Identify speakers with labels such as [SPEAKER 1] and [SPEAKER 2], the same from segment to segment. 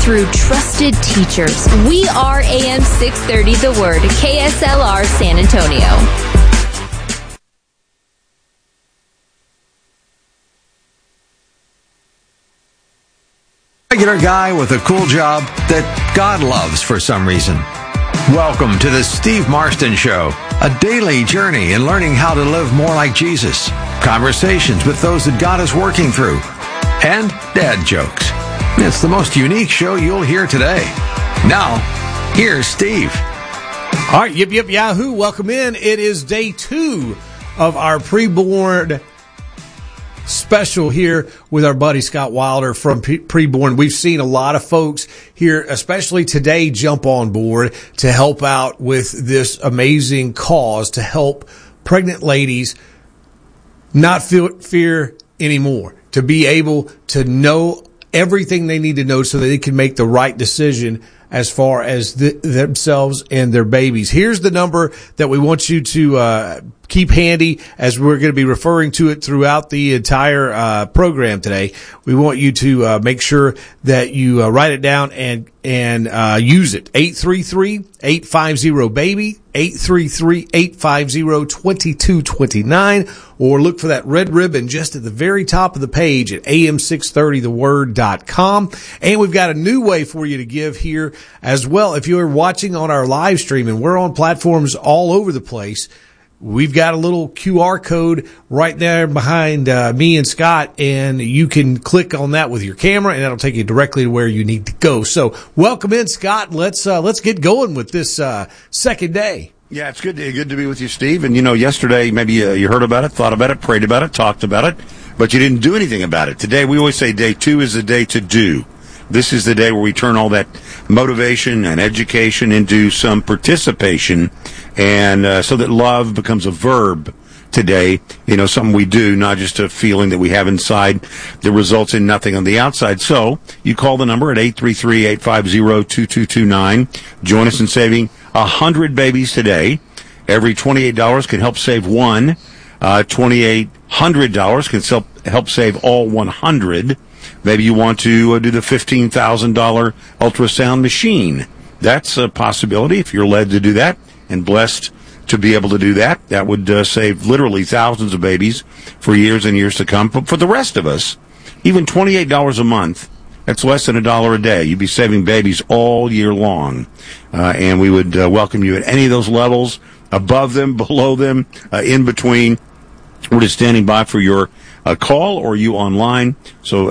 [SPEAKER 1] through trusted teachers. We are AM 630 The Word, KSLR San Antonio.
[SPEAKER 2] Regular guy with a cool job that God loves for some reason. Welcome to the Steve Marston Show, a daily journey in learning how to live more like Jesus, conversations with those that God is working through, and dad jokes. It's the most unique show you'll hear today. Now, here's Steve.
[SPEAKER 3] All right, yip, yahoo. Welcome in. It is day 2 of our pre-born special here with our buddy Scott Wilder from Preborn. We've seen a lot of folks here, especially today, jump on board to help out with this amazing cause to help pregnant ladies not feel fear anymore, to be able to know everything they need to know so that they can make the right decision as far as themselves and their babies. Here's the number that we want you to keep handy as we're going to be referring to it throughout the entire program today. We want you to make sure that you write it down and use it. 833-850-BABY, 833-850-2229, or look for that red ribbon just at the very top of the page at am630theword.com. And we've got a new way for you to give here as well. If you're watching on our live stream, and we're on platforms all over the place, we've got a little QR code right there behind me and Scott, and you can click on that with your camera, and that'll take you directly to where you need to go. So welcome in, Scott. Let's get going with this second day.
[SPEAKER 4] Yeah, it's good to be with you, Steve. And, yesterday maybe you heard about it, thought about it, prayed about it, talked about it, but you didn't do anything about it. Today, we always say day 2 is the day to do. This is the day where we turn all that motivation and education into some participation, and so that love becomes a verb today, something we do, not just a feeling that we have inside that results in nothing on the outside. So you call the number at 833-850-2229. Join us in saving 100 babies today. Every $28 can help save one. $2,800 can help save all 100. Maybe you want to do the $15,000 ultrasound machine. That's a possibility if you're led to do that and blessed to be able to do that. That would save literally thousands of babies for years and years to come. But for the rest of us, even $28 a month, that's less than $1 a day. You'd be saving babies all year long. And we would welcome you at any of those levels, above them, below them, in between. We're just standing by for your call or you online. So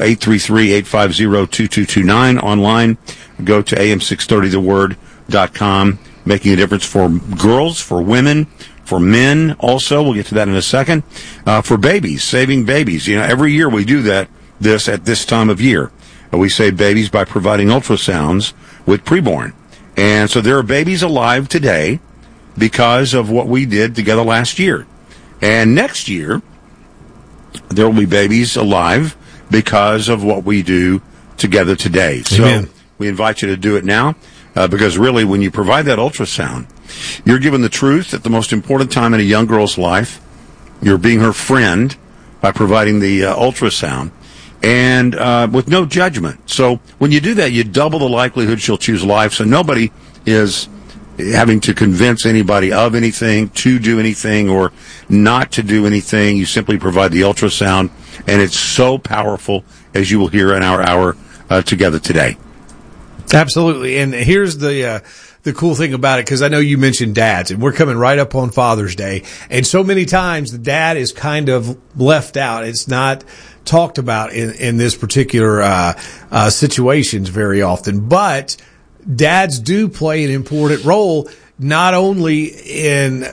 [SPEAKER 4] 833-850-2229 online. Go to am630theword.com. Making a difference for girls, for women, for men also. We'll get to that in a second. For babies, saving babies. Every year we do this at this time of year. We save babies by providing ultrasounds with Preborn. And so there are babies alive today because of what we did together last year. And next year, there will be babies alive because of what we do together today.
[SPEAKER 3] Amen.
[SPEAKER 4] So we invite you to do it now. Because really, when you provide that ultrasound, you're given the truth at the most important time in a young girl's life. You're being her friend by providing the ultrasound, and with no judgment. So when you do that, you double the likelihood she'll choose life. So nobody is having to convince anybody of anything, to do anything, or not to do anything. You simply provide the ultrasound, and it's so powerful, as you will hear in our hour together today.
[SPEAKER 3] Absolutely. And here's the cool thing about it, because I know you mentioned dads, and we're coming right up on Father's Day. And so many times the dad is kind of left out. It's not talked about in this particular situations very often. But dads do play an important role, not only in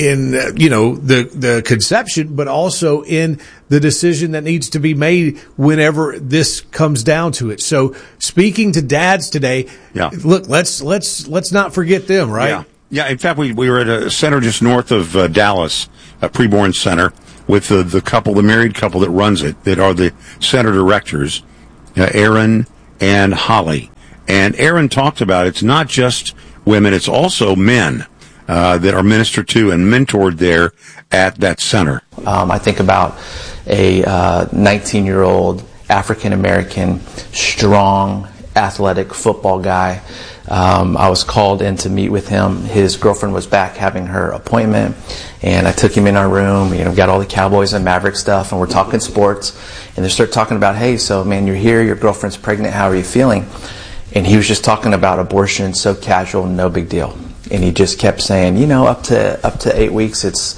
[SPEAKER 3] the conception, but also in the decision that needs to be made whenever this comes down to it. So speaking to dads today, look, let's not forget them, right?
[SPEAKER 4] Yeah. In fact, we were at a center just north of Dallas, a Preborn Center, with the married couple that runs it, that are the center directors, Aaron and Holly. And Aaron talked about it's not just women, it's also men that are ministered to and mentored there at that center.
[SPEAKER 5] I think about a 19-year-old African-American, strong, athletic football guy. I was called in to meet with him. His girlfriend was back having her appointment, and I took him in our room. Got all the Cowboys and Maverick stuff, and we're talking sports. And they start talking about, hey, so man, you're here, your girlfriend's pregnant, how are you feeling? And he was just talking about abortion, so casual, no big deal. And he just kept saying, up to 8 weeks, it's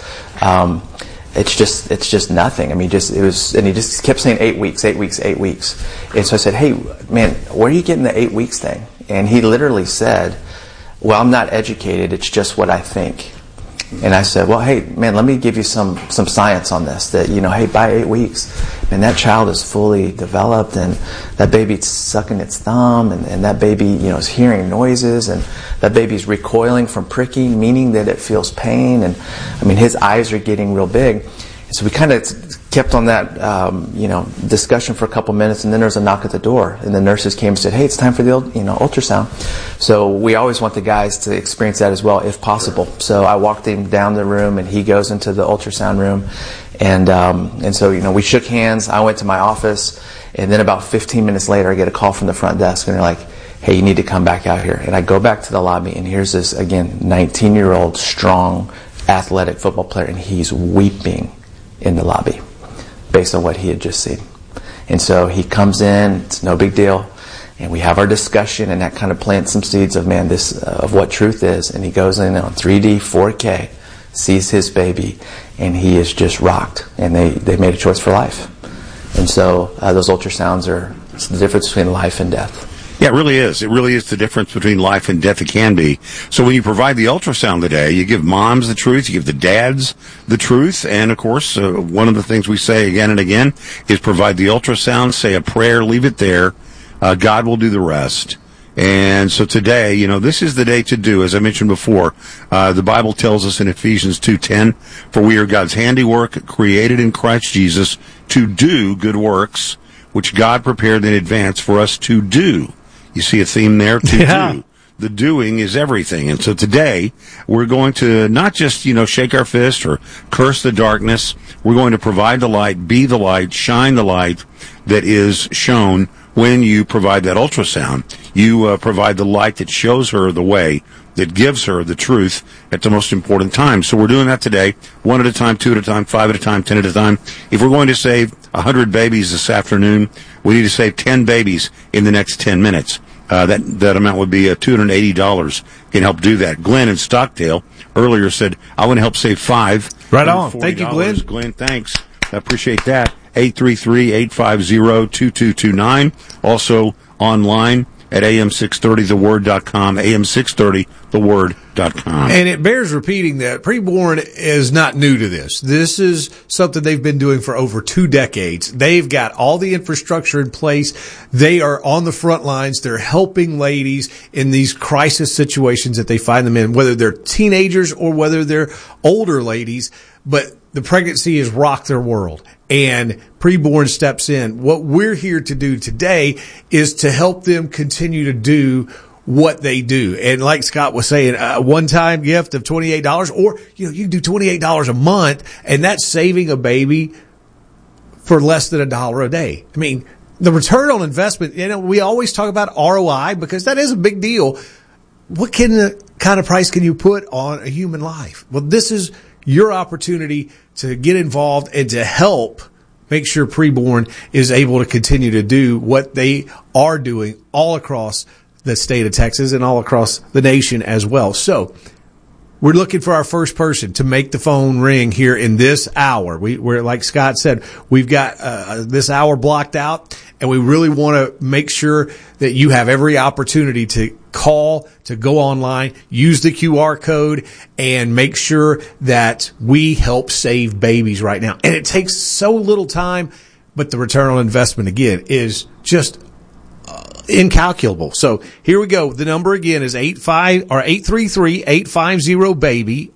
[SPEAKER 5] just nothing. And he just kept saying 8 weeks. And so I said, hey, man, where are you getting the 8 weeks thing? And he literally said, well, I'm not educated. It's just what I think. And I said, well, hey, man, let me give you some science on this. That, hey, by 8 weeks, man, that child is fully developed, and that baby's sucking its thumb, and that baby, is hearing noises, and that baby's recoiling from pricking, meaning that it feels pain. And, his eyes are getting real big. And so we kind of kept on that, discussion for a couple minutes, and then there was a knock at the door, and the nurses came and said, hey, it's time for the, ultrasound. So we always want the guys to experience that as well, if possible. So I walked him down the room, and he goes into the ultrasound room, and so, we shook hands. I went to my office, and then about 15 minutes later, I get a call from the front desk, and they're like, hey, you need to come back out here. And I go back to the lobby, and here's this, again, 19-year-old, strong, athletic football player, and he's weeping in the lobby based on what he had just seen. And so he comes in, it's no big deal, and we have our discussion, and that kind of plants some seeds of, man, this of what truth is. And he goes in on 3D, 4K, sees his baby, and he is just rocked. And they made a choice for life. And so those ultrasounds are the difference between life and death.
[SPEAKER 4] Yeah, it really is. It really is the difference between life and death. It can be. So when you provide the ultrasound today, you give moms the truth, you give the dads the truth, and of course, one of the things we say again and again is provide the ultrasound, say a prayer, leave it there. God will do the rest. And so today, this is the day to do, as I mentioned before. The Bible tells us in Ephesians 2:10, for we are God's handiwork, created in Christ Jesus to do good works, which God prepared in advance for us to do. You see a theme there? Do. The doing is everything. And so today, we're going to not just, shake our fist or curse the darkness. We're going to provide the light, be the light, shine the light that is shown when you provide that ultrasound. You provide the light that shows her the way, that gives her the truth at the most important time. So we're doing that today, 1 at a time, 2 at a time, 5 at a time, 10 at a time. If we're going to save 100 babies this afternoon, we need to save 10 babies in the next 10 minutes. That amount would be $280. Can help do that. Glenn in Stockdale earlier said, I want to help save 5.
[SPEAKER 3] Right on. Thank you, Glenn.
[SPEAKER 4] Glenn, thanks. I appreciate that. 833-850-2229. Also online at am630theword.com, am630theword.com.
[SPEAKER 3] And it bears repeating that Preborn is not new to this. This is something they've been doing for over 2 decades. They've got all the infrastructure in place. They are on the front lines. They're helping ladies in these crisis situations that they find them in, whether they're teenagers or whether they're older ladies. But the pregnancy has rocked their world, and Preborn steps in. What we're here to do today is to help them continue to do what they do. And like Scott was saying, a one-time gift of $28, or you can do $28 a month, and that's saving a baby for less than $1 a day. I mean, the return on investment, we always talk about ROI because that is a big deal. What kind of price can you put on a human life? Well, this is your opportunity to get involved and to help make sure Preborn is able to continue to do what they are doing all across the state of Texas and all across the nation as well. So we're looking for our first person to make the phone ring here in this hour. We're like Scott said, we've got this hour blocked out, and we really want to make sure that you have every opportunity to call, to go online, use the QR code, and make sure that we help save babies right now. And it takes so little time, but the return on investment, again, is just incalculable. So here we go. The number again is 833-850-BABY,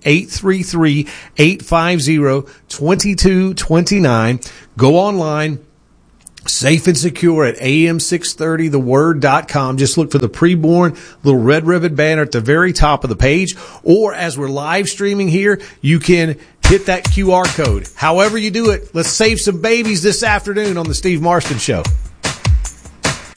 [SPEAKER 3] 833-850-2229. Go online. Safe and secure at am630theword.com. Just look for the Preborn little red ribbon banner at the very top of the page. Or as we're live streaming here, you can hit that QR code. However you do it, let's save some babies this afternoon on the Steve Marston Show.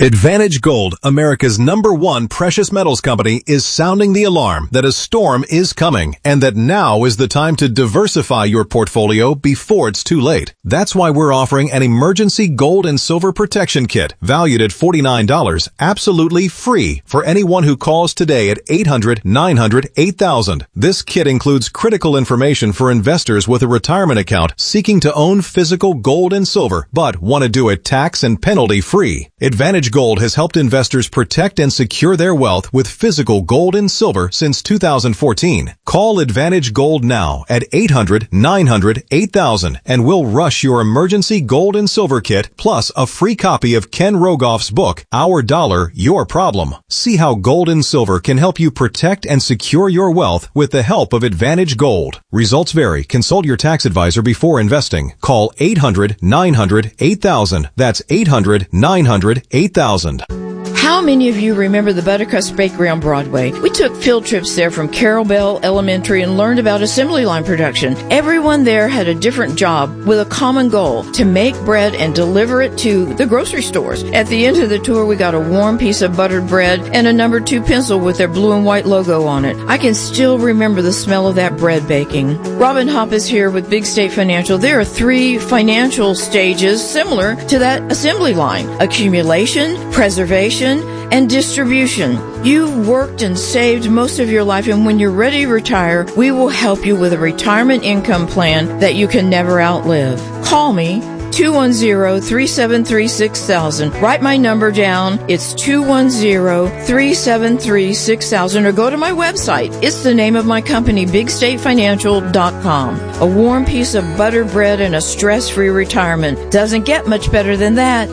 [SPEAKER 6] Advantage Gold, America's #1 precious metals company, is sounding the alarm that a storm is coming and that now is the time to diversify your portfolio before it's too late. That's why we're offering an emergency gold and silver protection kit valued at $49, absolutely free for anyone who calls today at 800-900-8000. This kit includes critical information for investors with a retirement account seeking to own physical gold and silver, but want to do it tax and penalty free. Advantage Gold has helped investors protect and secure their wealth with physical gold and silver since 2014. Call Advantage Gold now at 800-900-8000 and we'll rush your emergency gold and silver kit plus a free copy of Ken Rogoff's book, Our Dollar, Your Problem. See how gold and silver can help you protect and secure your wealth with the help of Advantage Gold. Results vary. Consult your tax advisor before investing. Call 800-900-8000. That's 800-900-8000.
[SPEAKER 7] How many of you remember the Buttercrust Bakery on Broadway? We took field trips there from Carroll Bell Elementary and learned about assembly line production. Everyone there had a different job with a common goal: to make bread and deliver it to the grocery stores. At the end of the tour, we got a warm piece of buttered bread and a number 2 pencil with their blue and white logo on it. I can still remember the smell of that bread baking. Robin Hopp is here with Big State Financial. There are 3 financial stages similar to that assembly line: accumulation, preservation, and distribution. You've worked and saved most of your life, and when you're ready to retire, we will help you with a retirement income plan that you can never outlive. Call me, 210-373-6000. Write my number down. It's 210-373-6000, or go to my website. It's the name of my company, BigStateFinancial.com. A warm piece of buttered bread and a stress-free retirement. Doesn't get much better than that.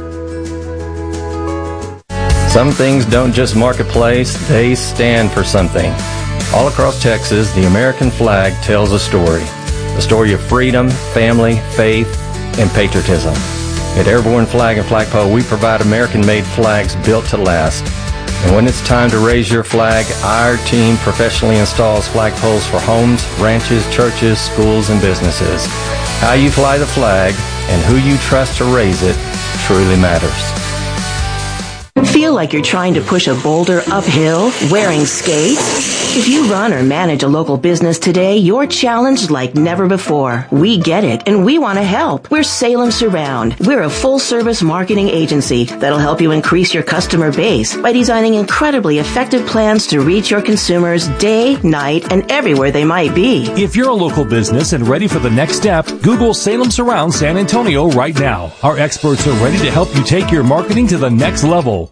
[SPEAKER 8] Some things don't just mark a place, they stand for something. All across Texas, the American flag tells a story of freedom, family, faith, and patriotism. At Airborne Flag and Flagpole, we provide American-made flags built to last. And when it's time to raise your flag, our team professionally installs flagpoles for homes, ranches, churches, schools, and businesses. How you fly the flag and who you trust to raise it truly matters.
[SPEAKER 9] Feel like you're trying to push a boulder uphill wearing skates? If you run or manage a local business today, you're challenged like never before. We get it, and we want to help. We're Salem Surround. We're a full-service marketing agency that'll help you increase your customer base by designing incredibly effective plans to reach your consumers day, night, and everywhere they might be.
[SPEAKER 10] If you're a local business and ready for the next step, Google Salem Surround San Antonio right now. Our experts are ready to help you take your marketing to the next level.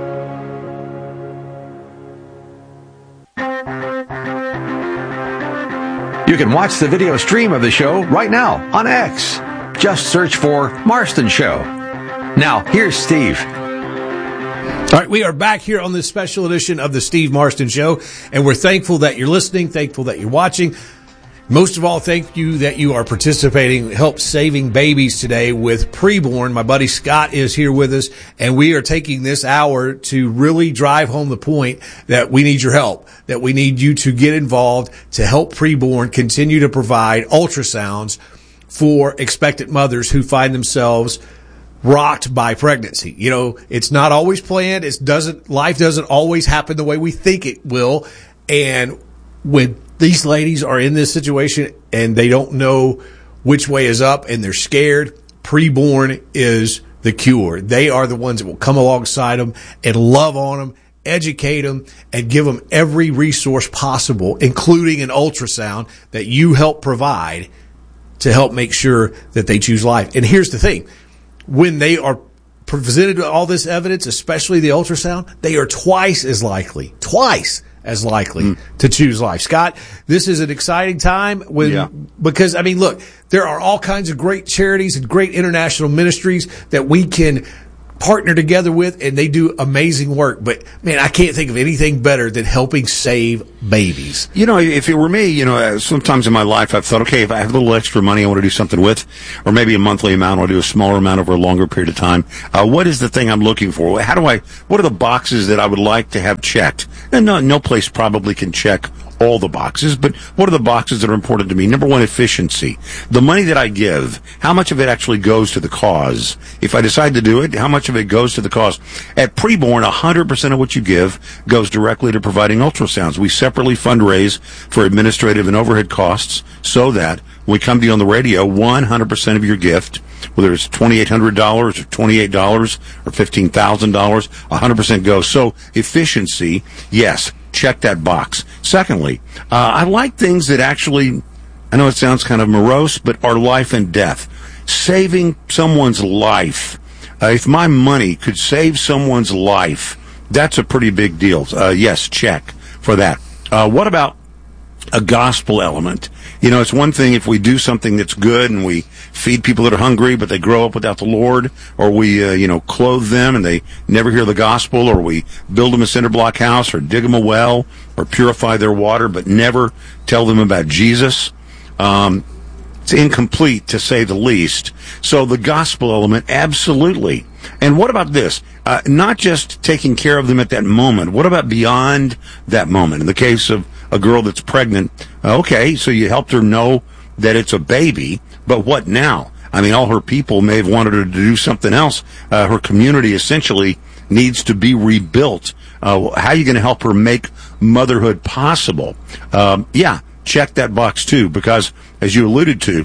[SPEAKER 2] You can watch the video stream of the show right now on X. Just search for Marston Show. Now, here's Steve.
[SPEAKER 3] All right, we are back here on this special edition of the Steve Marston Show, and we're thankful that you're listening, thankful that you're watching. Most of all, thank you that you are participating, help saving babies today with Preborn. My buddy Scott is here with us, and we are taking this hour to really drive home the point that we need your help, that we need you to get involved to help Preborn continue to provide ultrasounds for expectant mothers who find themselves rocked by pregnancy. You know, it's not always planned. Life doesn't always happen the way we think it will. And when these ladies are in this situation and they don't know which way is up and they're scared, Preborn is the cure. They are the ones that will come alongside them and love on them, educate them, and give them every resource possible, including an ultrasound that you help provide to help make sure that they choose life. And here's the thing. When they are presented with all this evidence, especially the ultrasound, they are twice as likely to choose life. Scott, this is an exciting time because, I mean, look, there are all kinds of great charities and great international ministries that we can partner together with, and they do amazing work. But, man, I can't think of anything better than helping save babies.
[SPEAKER 4] You know, if it were me, you know, sometimes in my life I've thought, okay, if I have a little extra money I want to do something with, or maybe a monthly amount, or do a smaller amount over a longer period of time, what is the thing I'm looking for? What are the boxes that I would like to have checked? And no place probably can check all the boxes, but what are the boxes that are important to me? Number one, efficiency. The money that I give, how much of it actually goes to the cause? If I decide to do it, how much of it goes to the cause? At Preborn, 100% of what you give goes directly to providing ultrasounds. We separately fundraise for administrative and overhead costs so that when we come to you on the radio, 100% of your gift, whether it's $2,800 or $28 or $15,000, 100% goes. So efficiency, yes, check that box. Secondly, I like things that actually, I know it sounds kind of morose, but are life and death. Saving someone's life. If my money could save someone's life, that's a pretty big deal. Yes, check for that. What about a gospel element? You know, it's one thing if we do something that's good and we feed people that are hungry, but they grow up without the Lord, or we, clothe them and they never hear the gospel, or we build them a cinder block house or dig them a well or purify their water, but never tell them about Jesus. It's incomplete, to say the least. So the gospel element, absolutely. And what about this? Not just taking care of them at that moment. What about beyond that moment? In the case of a girl that's pregnant, okay, so you helped her know that it's a baby, but what now? I mean, all her people may have wanted her to do something else. Her community essentially needs to be rebuilt. How are you going to help her make motherhood possible? Yeah, check that box too, because as you alluded to,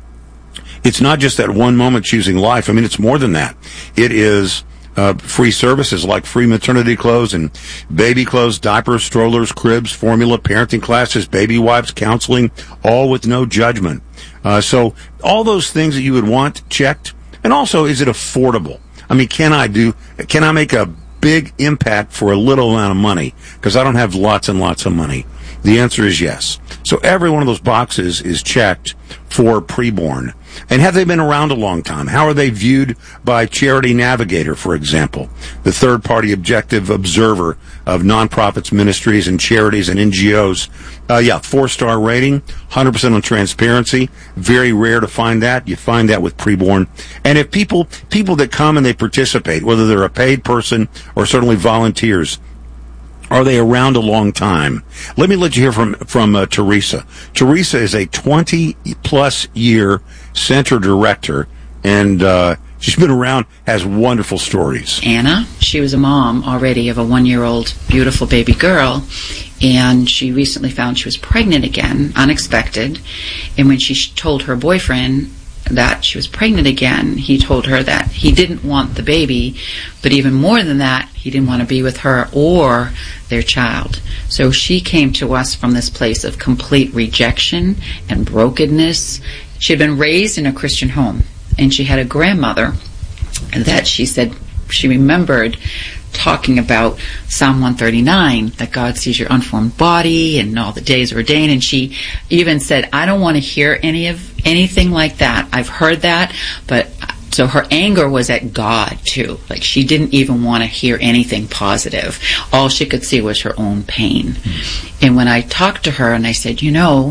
[SPEAKER 4] it's not just that one moment choosing life. I mean, it's more than that. It is free services like free maternity clothes and baby clothes, diapers, strollers, cribs, formula, parenting classes, baby wipes, counseling, all with no judgment. So all those things that you would want checked. And also, is it affordable? I mean, can I make a big impact for a little amount of money? Because I don't have lots and lots of money. The answer is yes. So every one of those boxes is checked for Preborn. And have they been around a long time? How are they viewed by Charity Navigator, for example, the third-party objective observer of nonprofits, ministries, and charities and NGOs? 4-star rating, 100% on transparency. Very rare to find that. You find that with Preborn. And if people that come and they participate, whether they're a paid person or certainly volunteers, are they around a long time? Let me let you hear from Teresa. Teresa is a 20-plus year center director, and she's been around, has wonderful stories.
[SPEAKER 11] Anna, she was a mom already of a 1-year-old beautiful baby girl, and she recently found she was pregnant again, unexpected. And when she told her boyfriend that she was pregnant again, he told her that he didn't want the baby, but even more than that, he didn't want to be with her or their child. So she came to us from this place of complete rejection and brokenness. She had been raised in a Christian home, and she had a grandmother that she said she remembered talking about Psalm 139, that God sees your unformed body and all the days are ordained. And she even said, I don't want to hear anything like that. I've heard that, but so her anger was at God too. Like, she didn't even want to hear anything positive. All she could see was her own pain. And when I talked to her and I said,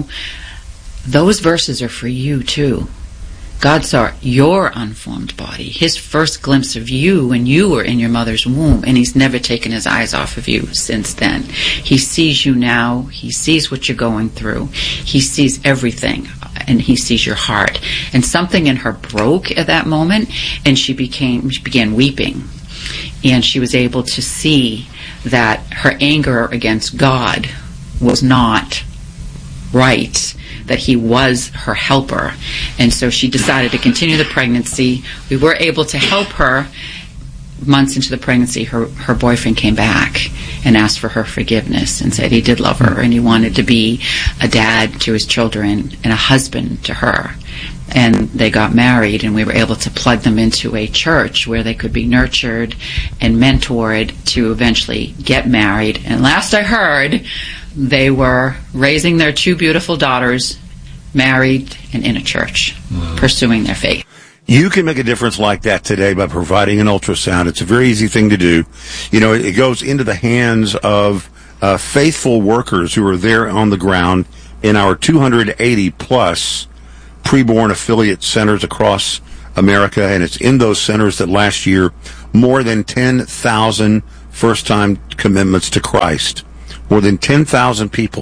[SPEAKER 11] those verses are for you too. God saw your unformed body, his first glimpse of you when you were in your mother's womb, and he's never taken his eyes off of you since then. He sees you now. He sees what you're going through. He sees everything, and he sees your heart. And something in her broke at that moment, and she began weeping. And she was able to see that her anger against God was not right, that he was her helper. And so she decided to continue the pregnancy. We were able to help her. Months into the pregnancy, her boyfriend came back and asked for her forgiveness and said he did love her and he wanted to be a dad to his children and a husband to her. And they got married, and we were able to plug them into a church where they could be nurtured and mentored to eventually get married. And last I heard, they were raising their 2 beautiful daughters, married and in a church, pursuing their faith.
[SPEAKER 4] You can make a difference like that today by providing an ultrasound. It's a very easy thing to do. It goes into the hands of faithful workers who are there on the ground in our 280-plus Preborn affiliate centers across America, and it's in those centers that last year more than 10,000 first-time commitments to Christ. More than 10,000 people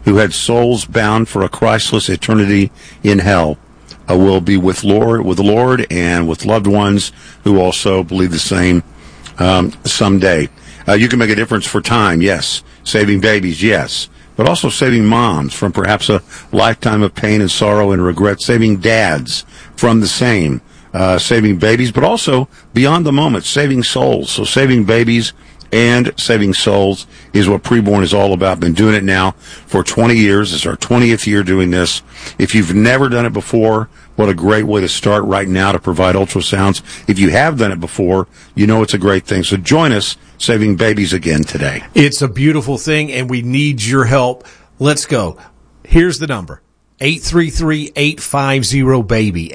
[SPEAKER 4] who had souls bound for a Christless eternity in hell will be with the Lord and with loved ones who also believe the same someday. You can make a difference for time, yes. Saving babies, yes. But also saving moms from perhaps a lifetime of pain and sorrow and regret. Saving dads from the same. Saving babies, but also beyond the moment, saving souls. So saving babies and saving souls is what Preborn is all about. Been doing it now for 20 years. It's our 20th year doing this. If you've never done it before, what a great way to start right now to provide ultrasounds. If you have done it before, you know it's a great thing. So join us saving babies again today.
[SPEAKER 3] It's a beautiful thing, and we need your help. Let's go. Here's the number. 833-850-BABY.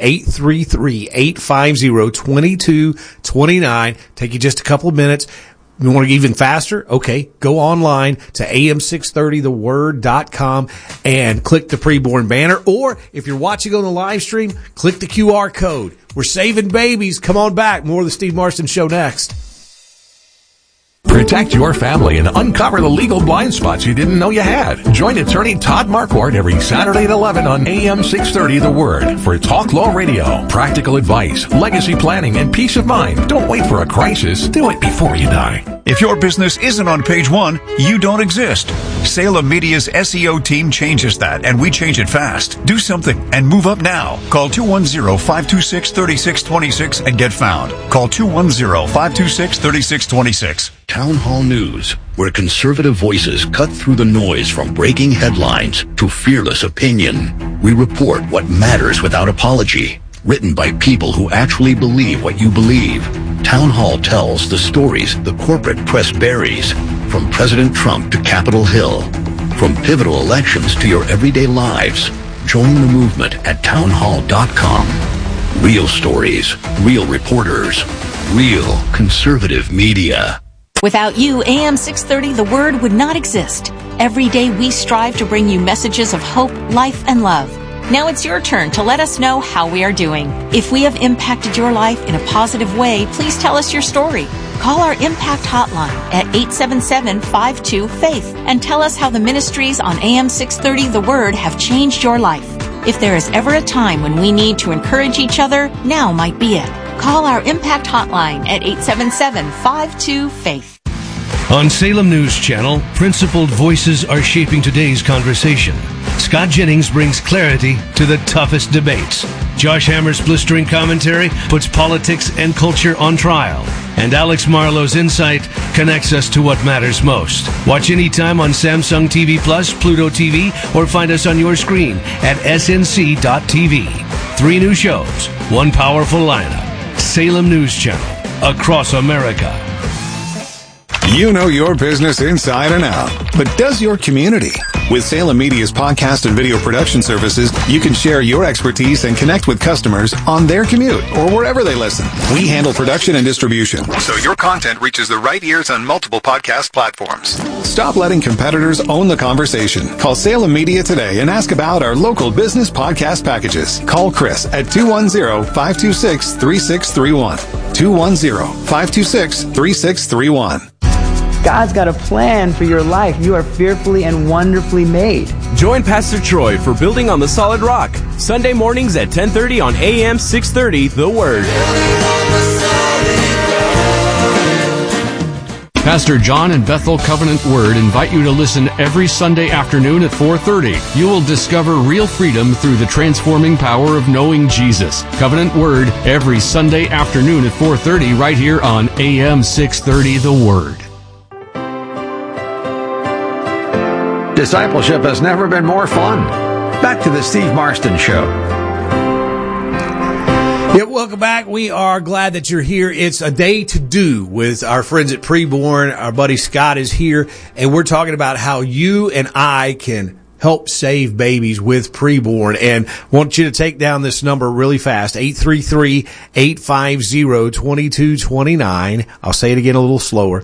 [SPEAKER 3] 833-850-2229. Take you just a couple of minutes. You want to get even faster? Okay, go online to am630theword.com and click the Preborn banner. Or if you're watching on the live stream, click the QR code. We're saving babies. Come on back. More of the Steve Marston Show next.
[SPEAKER 12] Protect your family and uncover the legal blind spots you didn't know you had. Join attorney Todd Marquardt every Saturday at 11 on AM 630 The Word for Talk Law Radio. Practical advice, legacy planning, and peace of mind. Don't wait for a crisis. Do it before you die.
[SPEAKER 13] If your business isn't on page one, you don't exist. Salem Media's SEO team changes that, and we change it fast. Do something and move up now. Call 210-526-3626 and get found. Call 210-526-3626.
[SPEAKER 14] Town Hall News, where conservative voices cut through the noise from breaking headlines to fearless opinion. We report what matters without apology. Written by people who actually believe what you believe. Town Hall tells the stories the corporate press buries, from President Trump to Capitol Hill, from pivotal elections to your everyday lives. Join the movement at townhall.com. Real stories, real reporters, real conservative media.
[SPEAKER 15] Without you, AM 630 The Word would not exist. Every day we strive to bring you messages of hope, life, and love. Now it's your turn to let us know how we are doing. If we have impacted your life in a positive way, please tell us your story. Call our Impact Hotline at 877-52-FAITH and tell us how the ministries on AM 630 The Word have changed your life. If there is ever a time when we need to encourage each other, now might be it. Call our Impact Hotline at 877-52-FAITH.
[SPEAKER 16] On Salem News Channel, principled voices are shaping today's conversation. Scott Jennings brings clarity to the toughest debates. Josh Hammer's blistering commentary puts politics and culture on trial. And Alex Marlowe's insight connects us to what matters most. Watch anytime on Samsung TV Plus, Pluto TV, or find us on your screen at snc.tv. 3 new shows, 1 powerful lineup. Salem News Channel, across America.
[SPEAKER 17] You know your business inside and out, but does your community? With Salem Media's podcast and video production services, you can share your expertise and connect with customers on their commute or wherever they listen. We handle production and distribution, so your content reaches the right ears on multiple podcast platforms. Stop letting competitors own the conversation. Call Salem Media today and ask about our local business podcast packages. Call Chris at 210-526-3631. 210-526-3631.
[SPEAKER 18] God's got a plan for your life. You are fearfully and wonderfully made.
[SPEAKER 19] Join Pastor Troy for Building on the Solid Rock, Sunday mornings at 10:30 on AM 630 The Word.
[SPEAKER 20] Pastor John and Bethel Covenant Word invite you to listen every Sunday afternoon at 4:30. You will discover real freedom through the transforming power of knowing Jesus. Covenant Word every Sunday afternoon at 4:30 right here on AM 630 The Word.
[SPEAKER 2] Discipleship has never been more fun. Back to the Steve Marston Show.
[SPEAKER 3] Yeah, welcome back. We are glad that you're here. It's a day to do with our friends at Preborn. Our buddy Scott is here, and we're talking about how you and I can help save babies with Preborn. And want you to take down this number really fast, 833-850-2229. I'll say it again a little slower,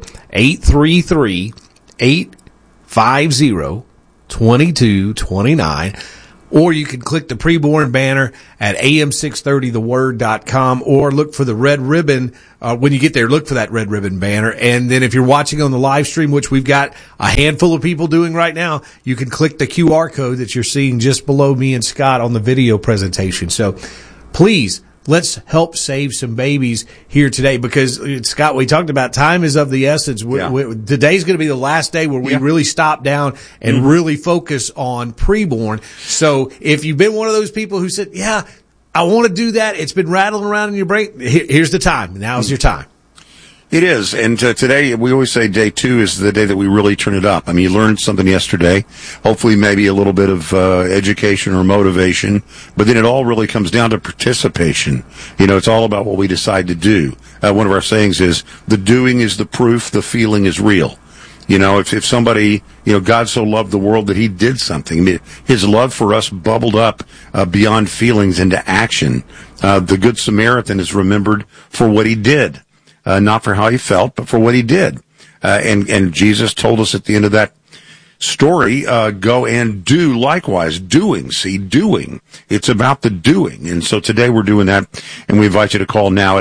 [SPEAKER 3] 833-850-2229. Or you can click the preborn banner at am630theword.com or look for the red ribbon. When you get there, look for that red ribbon banner. And then if you're watching on the live stream, which we've got a handful of people doing right now, you can click the QR code that you're seeing just below me and Scott on the video presentation. So please, let's help save some babies here today because, Scott, we talked about time is of the essence. Today's going to be the last day where we really stop down and really focus on preborn. So if you've been one of those people who said, yeah, I want to do that, it's been rattling around in your brain, here's the time. Now's your time.
[SPEAKER 4] It is, and today we always say day 2 is the day that we really turn it up. I mean, you learned something yesterday, hopefully maybe a little bit of education or motivation, but then it all really comes down to participation. You know, it's all about what we decide to do. One of our sayings is, the doing is the proof, the feeling is real. You know, if somebody, you know, God so loved the world that he did something. I mean, his love for us bubbled up beyond feelings into action. The Good Samaritan is remembered for what he did. Not for how he felt, but for what he did. And Jesus told us at the end of that story, go and do likewise. Doing. It's about the doing. And so today we're doing that, and we invite you to call now at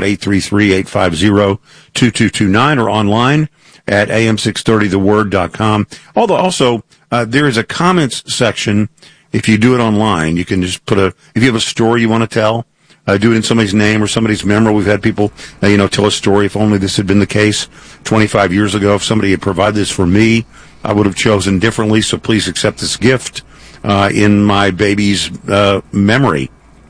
[SPEAKER 4] 833-850-2229 or online at am630theword.com. Although also, there is a comments section. If you do it online, you can just if you have a story you want to tell, do it in somebody's name or somebody's memory. We've had people, tell a story. If only this had been the case 25 years ago. If somebody had provided this for me, I would have chosen differently. So please accept this gift in my baby's memory,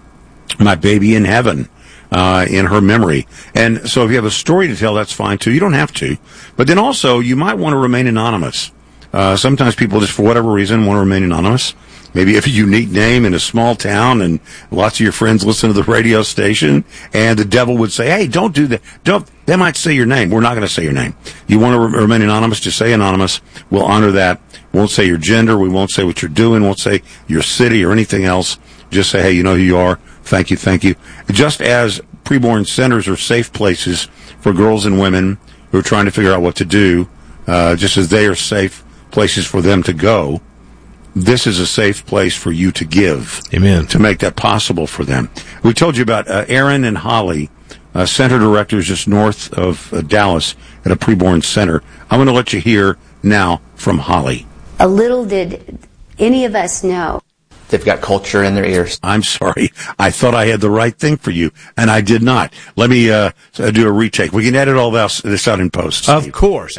[SPEAKER 4] my baby in heaven, in her memory. And so if you have a story to tell, that's fine too. You don't have to. But then also, you might want to remain anonymous. Sometimes people just, for whatever reason, want to remain anonymous. Maybe you have a unique name in a small town and lots of your friends listen to the radio station, and the devil would say, hey, don't do that. They might say your name. We're not going to say your name. You want to remain anonymous, just say anonymous. We'll honor that. Won't say your gender. We won't say what you're doing. Won't say your city or anything else. Just say, hey, you know who you are. Thank you. Just as preborn centers are safe places for girls and women who are trying to figure out what to do, just as they are safe places for them to go, this is a safe place for you to give.
[SPEAKER 3] Amen.
[SPEAKER 4] To make that possible for them. We told you about Aaron and Holly, center directors just north of Dallas at a preborn center. I'm going to let you hear now from Holly.
[SPEAKER 21] A little did any of us know.
[SPEAKER 5] They've got culture in their ears.
[SPEAKER 4] I'm sorry. I thought I had the right thing for you, and I did not. Let me do a retake. We can edit all this out in post, Steve.
[SPEAKER 3] Of course.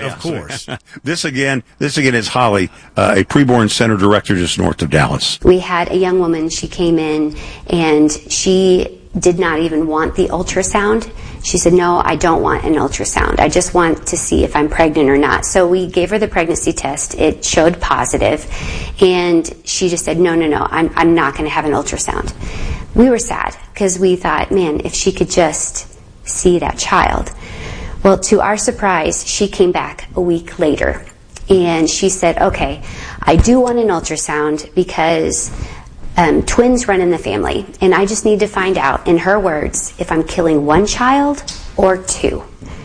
[SPEAKER 4] This again is Holly, a preborn center director just north of Dallas.
[SPEAKER 21] We had a young woman. She came in, and she did not even want the ultrasound. She said, no, I don't want an ultrasound. I just want to see if I'm pregnant or not. So we gave her the pregnancy test. It showed positive. And she just said, no, I'm not going to have an ultrasound. We were sad because we thought, man, if she could just see that child. Well, to our surprise, she came back a week later. And she said, okay, I do want an ultrasound because twins run in the family, and I just need to find out, in her words, if I'm killing one child or two,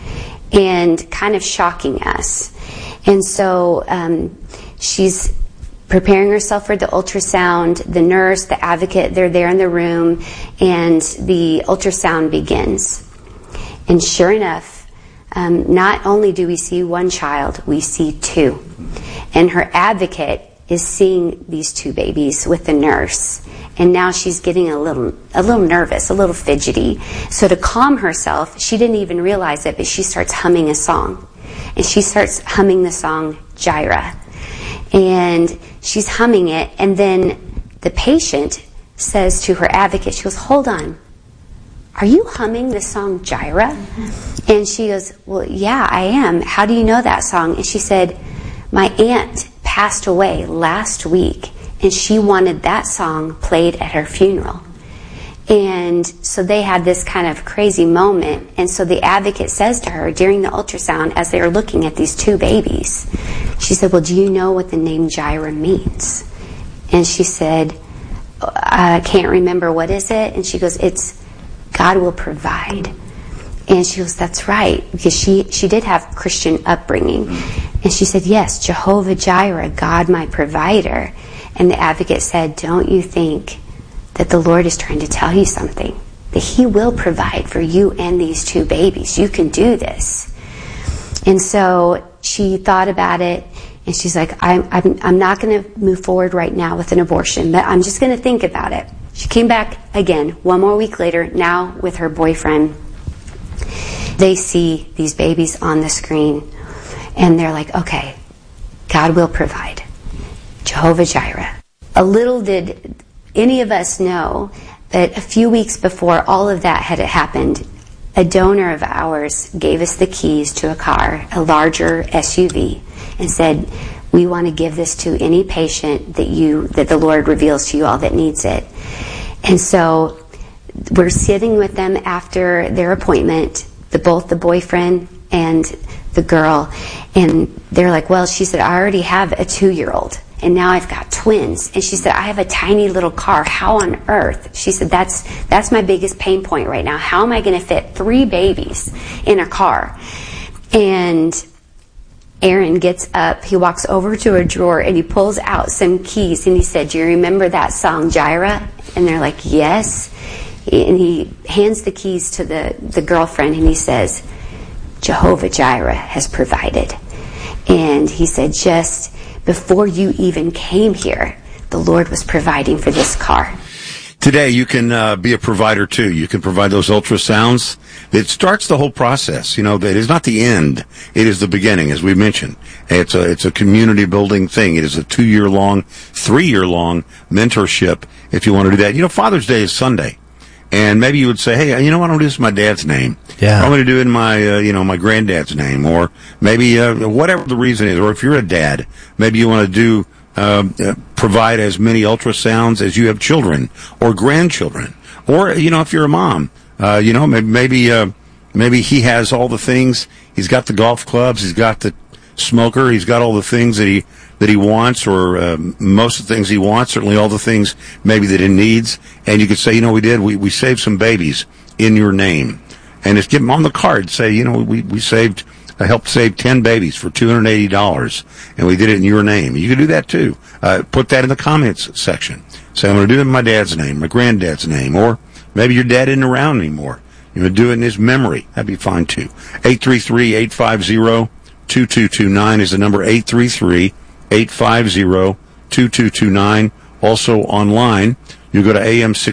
[SPEAKER 21] and kind of shocking us. And so she's preparing herself for the ultrasound. The nurse, the advocate, they're there in the room, and the ultrasound begins. And sure enough, not only do we see one child, we see two. And her advocate is seeing these two babies with the nurse, and now she's getting a little nervous, a little fidgety. So to calm herself, she didn't even realize it, but she starts humming a song, and she starts humming the song Jireh, and she's humming it, and then the patient says to her advocate, she goes, hold on, are you humming the song Jireh? And she goes, well, yeah, I am. How do you know that song? And she said, my aunt passed away last week, and she wanted that song played at her funeral. And so they had this kind of crazy moment. And so the advocate says to her during the ultrasound, as they are looking at these two babies, she said, well, do you know what the name Jireh means? And she said, I can't remember. What is it? And she goes, it's God will provide. And she goes, that's right, because she did have Christian upbringing. And she said, yes, Jehovah Jireh, God my provider. And the advocate said, don't you think that the Lord is trying to tell you something? That He will provide for you and these 2 babies. You can do this. And so she thought about it, and she's like, I'm not going to move forward right now with an abortion, but I'm just going to think about it. She came back again 1 more week later, now with her boyfriend. They see these babies on the screen, and they're like, okay, God will provide. Jehovah Jireh. A little did any of us know that a few weeks before all of that had happened, a donor of ours gave us the keys to a car, a larger SUV, and said, we want to give this to any patient that the Lord reveals to you all that needs it. And so we're sitting with them after their appointment, both the boyfriend and the girl, and they're like, well, she said, I already have a 2-year-old, and now I've got twins. And she said, I have a tiny little car. How on earth? She said, that's my biggest pain point right now. How am I going to fit 3 babies in a car? And Aaron gets up, he walks over to a drawer, and he pulls out some keys, and he said, do you remember that song, Jireh? And they're like, yes. And he hands the keys to the girlfriend, and he says, Jehovah Jireh has provided. And he said, just before you even came here, the Lord was providing for this car.
[SPEAKER 4] Today, you can be a provider, too. You can provide those ultrasounds. It starts the whole process. You know, it is not the end. It is the beginning, as we mentioned. It's a community-building thing. It is a 2-year-long, 3-year-long mentorship, if you want to do that. You know, Father's Day is Sunday. And maybe you would say, hey, you know what, I'm going to do this in my dad's name.
[SPEAKER 3] Yeah.
[SPEAKER 4] I'm going to do it in my, my granddad's name. Or maybe whatever the reason is. Or if you're a dad, maybe you want to do provide as many ultrasounds as you have children or grandchildren. Or, if you're a mom, maybe he has all the things. He's got the golf clubs. He's got the smoker. He's got all the things that he wants, or most of the things he wants, certainly all the things maybe that he needs. And you could say, we saved some babies in your name. And just give them on the card, say, we helped save 10 babies for $280, and we did it in your name. You can do that too. Put that in the comments section. Say, I'm going to do it in my dad's name, my granddad's name, or maybe your dad isn't around anymore. You're going to do it in his memory. That'd be fine too. 833-850-2229 is the number, 833-850-2229. Also online, you go to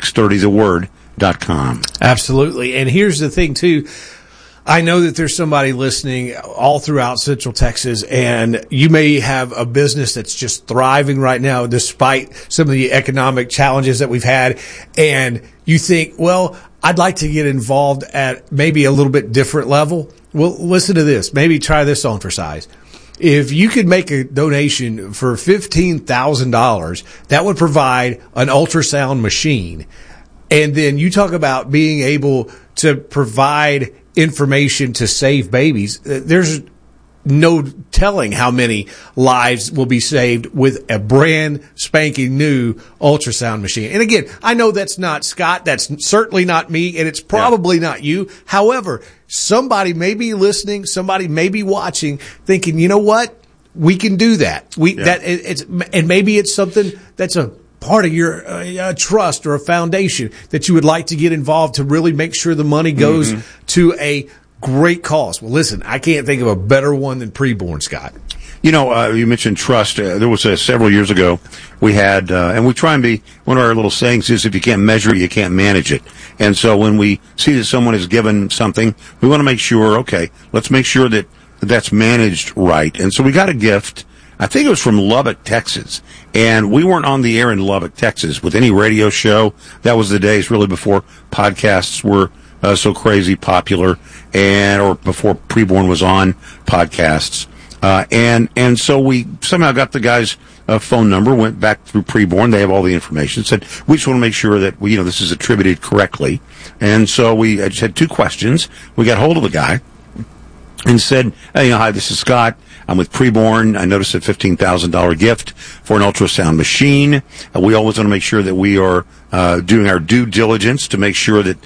[SPEAKER 4] am630theword.com.
[SPEAKER 3] Absolutely. And here's the thing too. I know that there's somebody listening all throughout Central Texas, and you may have a business that's just thriving right now despite some of the economic challenges that we've had, and you think, well, I'd like to get involved at maybe a little bit different level. Well, listen to this. Maybe try this on for size. If you could make a donation for $15,000, that would provide an ultrasound machine. And then you talk about being able to provide information to save babies. There's no telling how many lives will be saved with a brand spanking new ultrasound machine. And again, I know that's not Scott. That's certainly not me. And it's probably not you. However, somebody may be listening. Somebody may be watching thinking, you know what? We can do that. And maybe it's something that's a part of your trust or a foundation that you would like to get involved to really make sure the money goes to a great cause. Well, listen, I can't think of a better one than Preborn, Scott.
[SPEAKER 4] You mentioned trust. There was several years ago we had, and we try and be, one of our little sayings is, if you can't measure it, you can't manage it. And so when we see that someone is given something, we want to make sure, okay, let's make sure that that's managed right. And so we got a gift. I think it was from Lubbock, Texas, and we weren't on the air in Lubbock, Texas with any radio show. That was the days really before podcasts were so crazy popular, or before Preborn was on podcasts. And so we somehow got the guy's phone number, went back through Preborn. They have all the information. Said, we just want to make sure that this is attributed correctly. And so we just had 2 questions. We got hold of the guy and said, hey, hi, this is Scott. I'm with Preborn. I noticed a $15,000 gift for an ultrasound machine. We always want to make sure that we are doing our due diligence to make sure that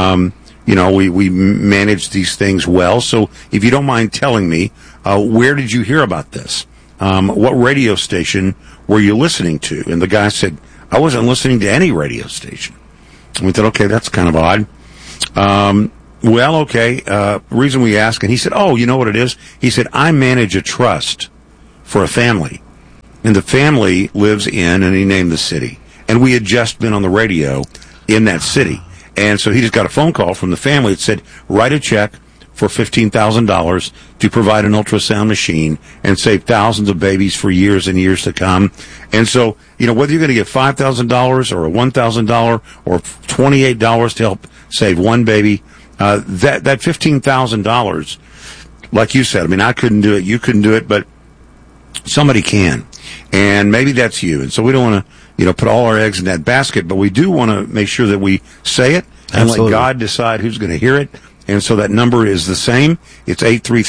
[SPEAKER 4] we manage these things well. So if you don't mind telling me, where did you hear about this? what radio station were you listening to? And the guy said, I wasn't listening to any radio station. And we thought, okay, that's kind of odd. Well, okay, reason we asked, and he said, oh, you know what it is? He said, I manage a trust for a family. And the family lives in, and he named the city. And we had just been on the radio in that city. And so he just got a phone call from the family that said, write a check for $15,000 to provide an ultrasound machine and save thousands of babies for years and years to come. And so, whether you're going to get $5,000 or $1,000 or $28 to help save one baby, that $15,000, like you said, I mean, I couldn't do it, you couldn't do it, but somebody can. And maybe that's you. And so we don't want to, put all our eggs in that basket, but we do want to make sure that we say it and let God decide who's going to hear it. And so that number is the same. It's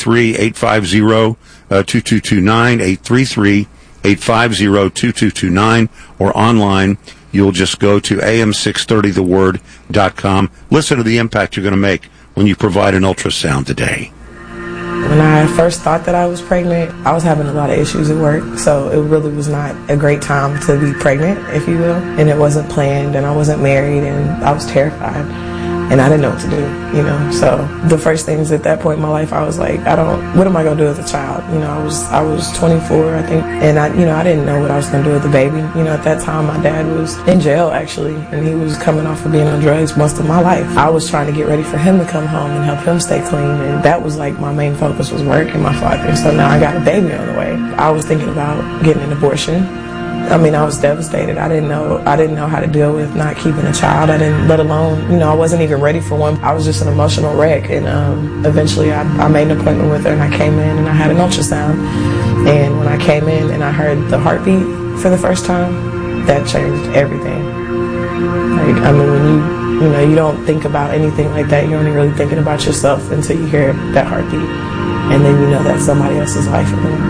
[SPEAKER 4] 833-850-2229, 833-850-2229, or online. You'll just go to am630theword.com. Listen to the impact you're going to make when you provide an ultrasound today.
[SPEAKER 1] When I first thought that I was pregnant, I was having a lot of issues at work, so it really was not a great time to be pregnant, if you will. And it wasn't planned, and I wasn't married, and I was terrified. And I didn't know what to do, So the first things at that point in my life, I was like, what am I going to do with a child? I was 24, I think, and I didn't know what I was going to do with the baby. At that time, my dad was in jail, actually, and he was coming off of being on drugs most of my life. I was trying to get ready for him to come home and help him stay clean, and that was like my main focus was work and my father. So now I got a baby on the way. I was thinking about getting an abortion. I mean, I was devastated. I didn't know how to deal with not keeping a child. Let alone, I wasn't even ready for one. I was just an emotional wreck. And eventually I made an appointment with her, and I came in and I had an ultrasound. And when I came in and I heard the heartbeat for the first time, that changed everything. Like, I mean, when you don't think about anything like that, you're only really thinking about yourself until you hear that heartbeat. And then you know that's somebody else's life.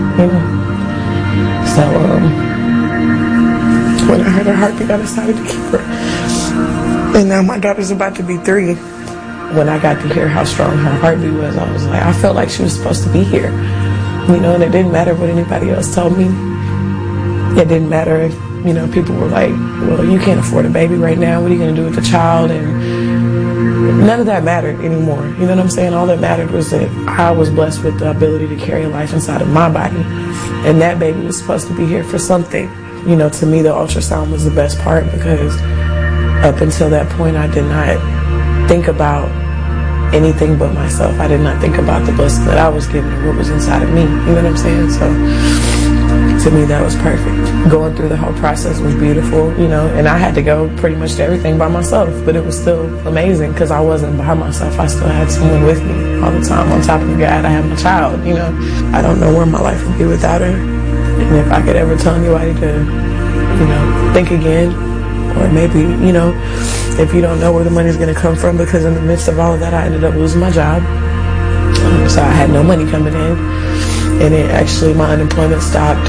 [SPEAKER 1] So, when I heard her heartbeat, I decided to keep her. And now my daughter's about to be 3. When I got to hear how strong her heartbeat was, I was like, I felt like she was supposed to be here. And it didn't matter what anybody else told me. It didn't matter if, people were like, well, you can't afford a baby right now. What are you going to do with the child? And none of that mattered anymore. You know what I'm saying? All that mattered was that I was blessed with the ability to carry life inside of my body. And that baby was supposed to be here for something. To me, the ultrasound was the best part because up until that point, I did not think about anything but myself. I did not think about the blessing that I was given and what was inside of me. You know what I'm saying? So to me, that was perfect. Going through the whole process was beautiful, and I had to go pretty much to everything by myself, but it was still amazing because I wasn't by myself. I still had someone with me all the time. On top of God, I had my child, I don't know where my life would be without her. And if I could ever tell anybody to, think again, or maybe, if you don't know where the money's going to come from, because in the midst of all of that, I ended up losing my job. So I had no money coming in. And my unemployment stopped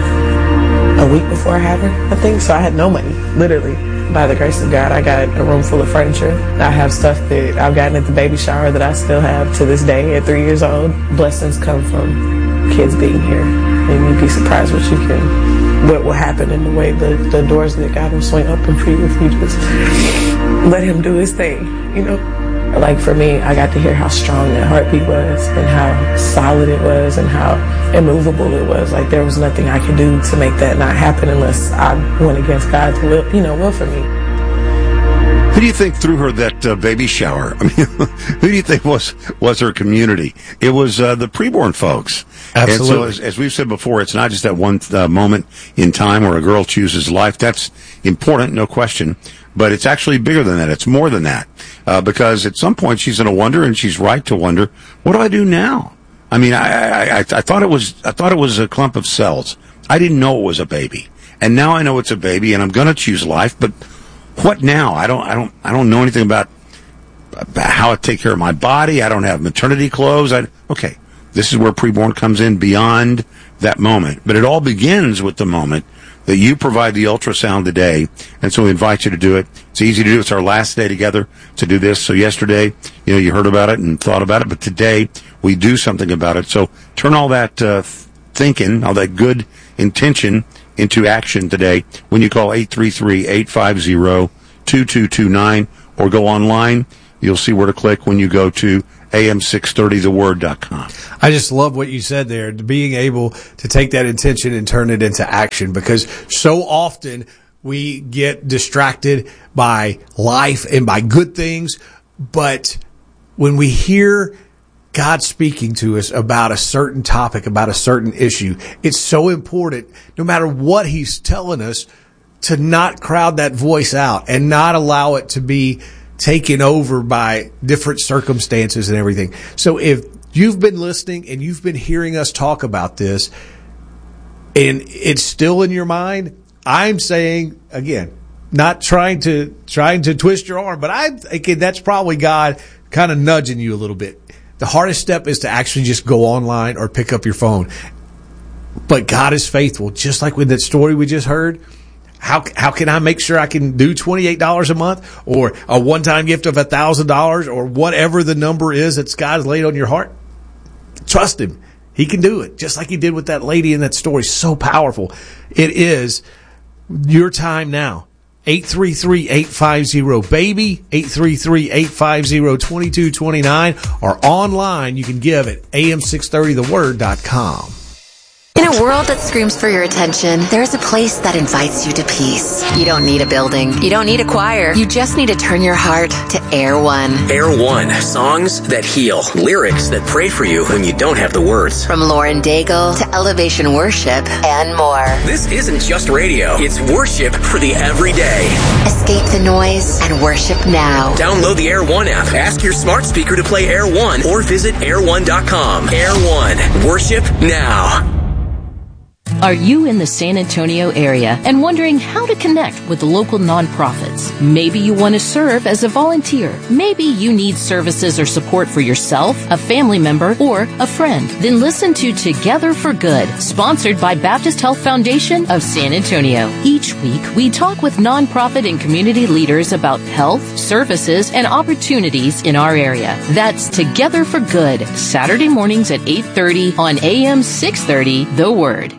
[SPEAKER 1] a week before I had her, I think. So I had no money, literally. By the grace of God, I got a room full of furniture. I have stuff that I've gotten at the baby shower that I still have to this day at 3 years old. Blessings come from kids being here. And you'd be surprised what will happen in the way the doors that God will swing open for you if you just let him do his thing, Like for me, I got to hear how strong that heartbeat was and how solid it was and how immovable it was. Like there was nothing I could do to make that not happen unless I went against God's will, will for me.
[SPEAKER 4] Who do you think threw her that baby shower? I mean, who do you think was her community? It was the preborn folks.
[SPEAKER 3] Absolutely.
[SPEAKER 4] And so, as we've said before, it's not just that one moment in time where a girl chooses life. That's important, no question. But it's actually bigger than that. It's more than that. Because at some point she's going to wonder, and she's right to wonder, what do I do now? I mean, I thought it was a clump of cells. I didn't know it was a baby. And now I know it's a baby, and I'm going to choose life, but what now? I don't know anything about how to take care of my body. I don't have maternity clothes. Okay. This is where preborn comes in beyond that moment. But it all begins with the moment that you provide the ultrasound today. And so we invite you to do it. It's easy to do. It's our last day together to do this. So yesterday, you heard about it and thought about it. But today, we do something about it. So turn all that thinking, all that good intention into action today when you call 833-850-2229 or go online. You'll see where to click when you go to am630theword.com.
[SPEAKER 3] I just love what you said there, being able to take that intention and turn it into action, because so often we get distracted by life and by good things, but when we hear God speaking to us about a certain topic, about a certain issue, it's so important, no matter what he's telling us, to not crowd that voice out and not allow it to be taken over by different circumstances and everything. So if you've been listening and you've been hearing us talk about this and it's still in your mind, I'm saying, again, not trying to twist your arm, but I'm thinking that's probably God kind of nudging you a little bit. The hardest step is to actually just go online or pick up your phone. But God is faithful. Just like with that story we just heard, how can I make sure I can do $28 a month or a one-time gift of $1,000 or whatever the number is that God's laid on your heart? Trust him. He can do it, just like he did with that lady in that story. So powerful. It is your time now. 833-850-BABY, 833-850-2229, or online you can give at am630theword.com.
[SPEAKER 6] In a world that screams for your attention, there's a place that invites you to peace. You don't need a building. You don't need a choir. You just need to turn your heart to Air One.
[SPEAKER 22] Air One, songs that heal, lyrics that pray for you when you don't have the words.
[SPEAKER 6] From Lauren Daigle to Elevation Worship and more.
[SPEAKER 22] This isn't just radio. It's worship for the everyday.
[SPEAKER 6] Escape the noise and worship now.
[SPEAKER 22] Download the Air One app. Ask your smart speaker to play Air One or visit air1.com. Air One, worship now.
[SPEAKER 23] Are you in the San Antonio area and wondering how to connect with the local nonprofits? Maybe you want to serve as a volunteer. Maybe you need services or support for yourself, a family member, or a friend. Then listen to Together for Good, sponsored by Baptist Health Foundation of San Antonio. Each week, we talk with nonprofit and community leaders about health, services, and opportunities in our area. That's Together for Good, Saturday mornings at 8:30 on AM 630, The Word.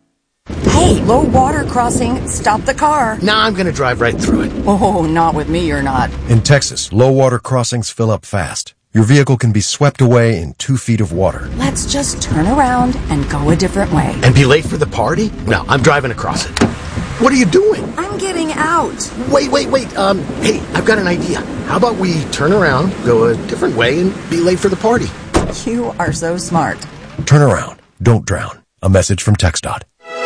[SPEAKER 24] Hey, low water crossing. Stop the car.
[SPEAKER 25] Nah, I'm going to drive right through it.
[SPEAKER 24] Oh, not with me, you're not.
[SPEAKER 26] In Texas, low water crossings fill up fast. Your vehicle can be swept away in 2 feet of water.
[SPEAKER 24] Let's just turn around and go a different way.
[SPEAKER 25] And be late for the party? No, I'm driving across it. What are you doing?
[SPEAKER 24] I'm getting out.
[SPEAKER 25] Wait. Hey, I've got an idea. How about we turn around, go a different way, and be late for the party?
[SPEAKER 24] You are so smart.
[SPEAKER 26] Turn around. Don't drown. A message from TxDOT.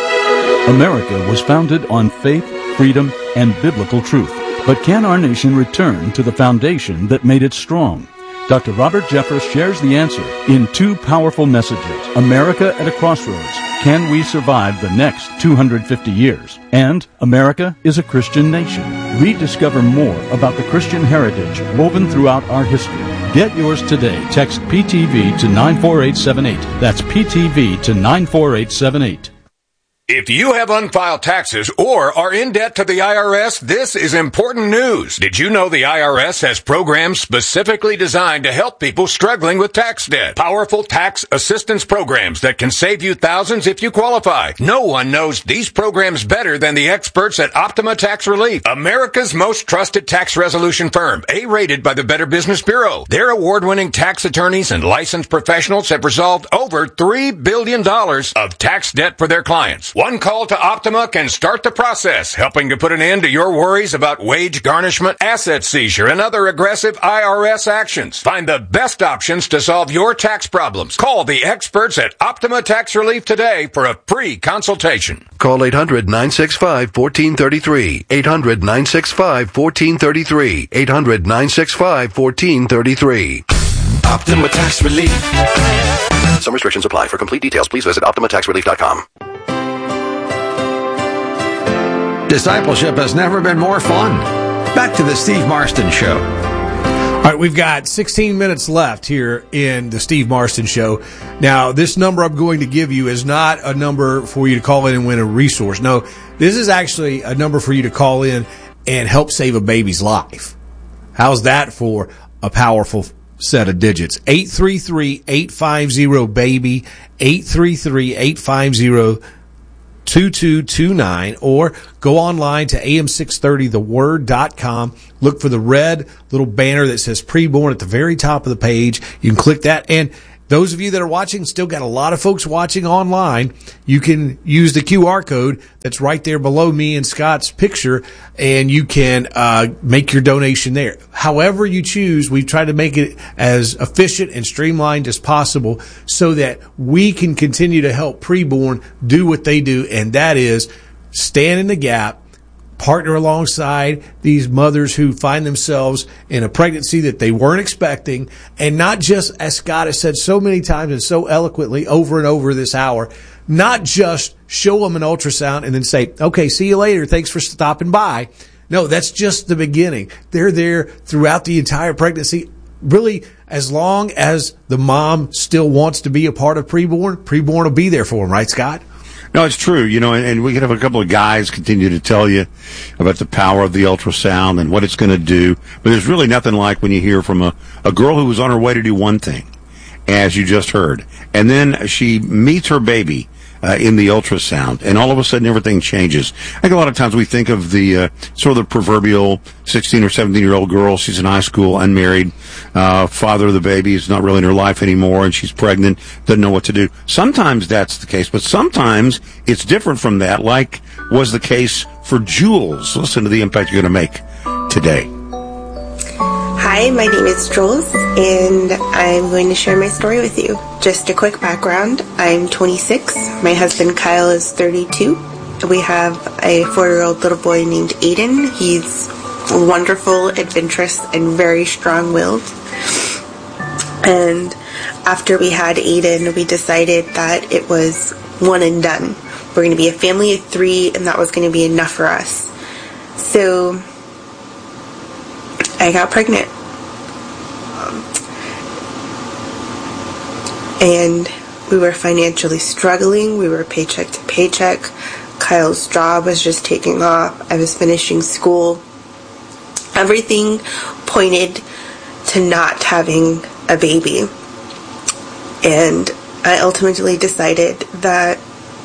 [SPEAKER 27] America was founded on faith, freedom, and biblical truth. But can our nation return to the foundation that made it strong? Dr. Robert Jeffress shares the answer in 2 powerful messages. America at a Crossroads. Can we survive the next 250 years? And America is a Christian nation. Rediscover more about the Christian heritage woven throughout our history. Get yours today. Text PTV to 94878. That's PTV to 94878.
[SPEAKER 28] If you have unfiled taxes or are in debt to the IRS, this is important news. Did you know the IRS has programs specifically designed to help people struggling with tax debt? Powerful tax assistance programs that can save you thousands if you qualify. No one knows these programs better than the experts at Optima Tax Relief, America's most trusted tax resolution firm, A-rated by the Better Business Bureau. Their award-winning tax attorneys and licensed professionals have resolved over $3 billion of tax debt for their clients. One call to Optima can start the process, helping to put an end to your worries about wage garnishment, asset seizure, and other aggressive IRS actions. Find the best options to solve your tax problems. Call the experts at Optima Tax Relief today for a free consultation.
[SPEAKER 29] Call 800-965-1433. 800-965-1433. 800-965-1433.
[SPEAKER 30] Optima Tax Relief.
[SPEAKER 29] Some restrictions apply. For complete details, please visit OptimaTaxRelief.com.
[SPEAKER 2] Discipleship has never been more fun. Back to the Steve Marston Show.
[SPEAKER 3] All right, we've got 16 minutes left here in the Steve Marston Show. Now, this number I'm going to give you is not a number for you to call in and win a resource. No, this is actually a number for you to call in and help save a baby's life. How's that for a powerful set of digits. 833-850-BABY, 833-850-2229, or go online to am630theword.com. Look for the red little banner that says preborn at the very top of the page. You can click that, and those of you that are watching, still got a lot of folks watching online. You can use the QR code that's right there below me and Scott's picture, and you can make your donation there. However you choose, we've tried to make it as efficient and streamlined as possible so that we can continue to help preborn do what they do, and that is stand in the gap, partner alongside these mothers who find themselves in a pregnancy that they weren't expecting, and not just, as Scott has said so many times and so eloquently over and over this hour, not just show them an ultrasound and then say, okay, see you later, thanks for stopping by. No, that's just the beginning. They're there throughout the entire pregnancy. Really, as long as the mom still wants to be a part of preborn will be there for them, right, Scott?
[SPEAKER 4] No, it's true, and we could have a couple of guys continue to tell you about the power of the ultrasound and what it's going to do. But there's really nothing like when you hear from a girl who was on her way to do one thing, as you just heard, and then she meets her baby in the ultrasound, and all of a sudden everything changes. I think a lot of times we think of the sort of the proverbial 16 or 17-year-old girl. She's in high school, unmarried, father of the baby is not really in her life anymore, and she's pregnant, doesn't know what to do. Sometimes that's the case, but sometimes it's different from that, like was the case for Jules. Listen to the impact you're going to make today.
[SPEAKER 7] Hi, my name is Jules, and I'm going to share my story with you. Just a quick background. I'm 26. My husband Kyle is 32. We have a 4-year-old little boy named Aiden. He's wonderful, adventurous, and very strong-willed. And after we had Aiden, we decided that it was one and done. We're going to be a family of 3, and that was going to be enough for us. So I got pregnant. And we were financially struggling. We were paycheck to paycheck. Kyle's job was just taking off. I was finishing school. Everything pointed to not having a baby. And I ultimately decided that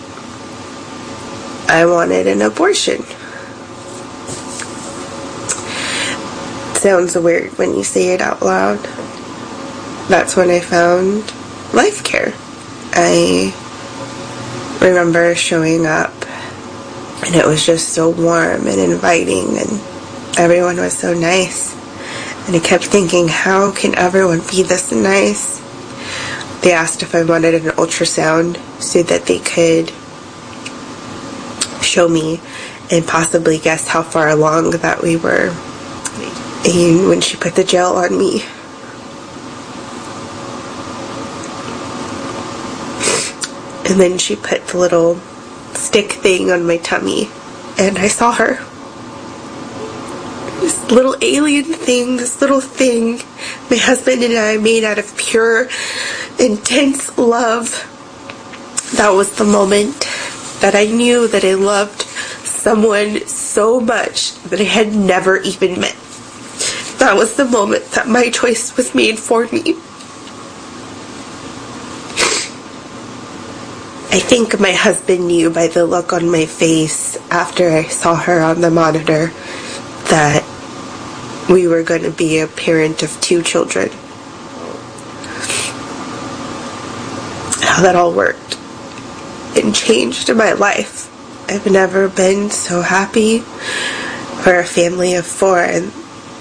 [SPEAKER 7] I wanted an abortion. Sounds weird when you say it out loud. That's when I found Life Care. I remember showing up, and it was just so warm and inviting, and everyone was so nice. And I kept thinking, how can everyone be this nice? They asked if I wanted an ultrasound so that they could show me and possibly guess how far along that we were. And when she put the gel on me, and then she put the little stick thing on my tummy, and I saw her. This little alien thing, this little thing my husband and I made out of pure, intense love. That was the moment that I knew that I loved someone so much that I had never even met. That was the moment that my choice was made for me. I think my husband knew by the look on my face after I saw her on the monitor that we were going to be a parent of 2 children. How that all worked and changed my life. I've never been so happy. We're a family of 4, and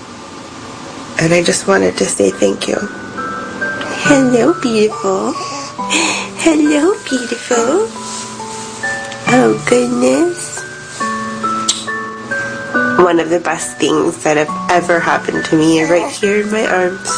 [SPEAKER 7] I just wanted to say thank you. Hello, beautiful. Hello, beautiful. Oh, goodness. One of the best things that have ever happened to me are right here in my arms.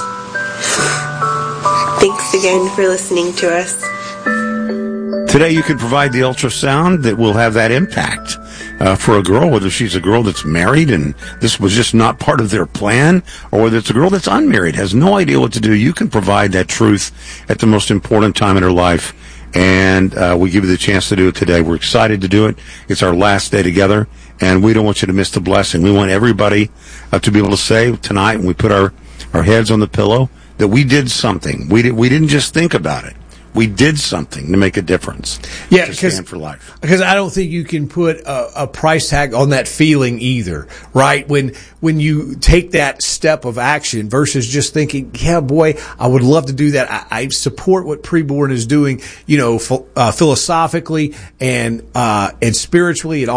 [SPEAKER 7] Thanks again for listening to us.
[SPEAKER 4] Today you can provide the ultrasound that will have that impact for a girl, whether she's a girl that's married and this was just not part of their plan, or whether it's a girl that's unmarried, has no idea what to do. You can provide that truth at the most important time in her life, and we give you the chance to do it today. We're excited to do it. It's our last day together, and we don't want you to miss the blessing. We want everybody to be able to say tonight when we put our heads on the pillow that we did something. We didn't just think about it. We did something to make a difference.
[SPEAKER 3] Yeah,
[SPEAKER 4] to stand for life.
[SPEAKER 3] Because I don't think you can put a price tag on that feeling either, right? When you take that step of action versus just thinking, yeah, boy, I would love to do that. I support what Preborn is doing, philosophically and spiritually. It all